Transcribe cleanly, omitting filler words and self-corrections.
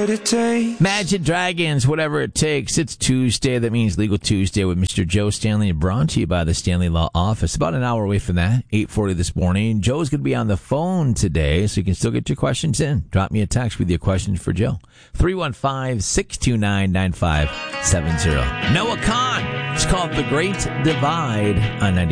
what it takes. Imagine Dragons, whatever it takes. It's Tuesday. That means Legal Tuesday with Mr. Joe Stanley, brought to you by the Stanley Law Office. About an hour away from that, 8:40 this morning. Joe's going to be on the phone today, so you can still get your questions in. Drop me a text with your questions for Joe. 315-629-9570. Noah Kahn. It's called The Great Divide on 90.